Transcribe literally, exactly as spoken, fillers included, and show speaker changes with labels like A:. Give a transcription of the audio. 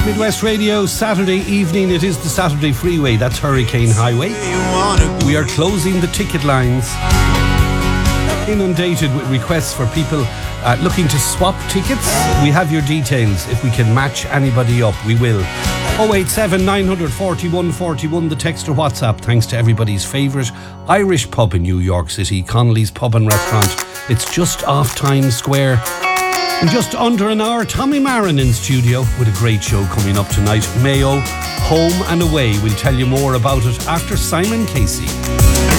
A: Midwest Radio, Saturday evening. It is the Saturday Freeway. That's Hurricane Highway. We are closing the ticket lines. Inundated with requests for people uh, looking to swap tickets. We have your details. If we can match anybody up, we will. oh eight seven, nine four one, four one, the text or WhatsApp. Thanks to everybody's favourite Irish pub in New York City, Connolly's Pub and Restaurant. It's just off Times Square. In just under an hour, Tommy Marin in studio with a great show coming up tonight. Mayo, Home and Away. We'll tell you more about it after Simon Casey.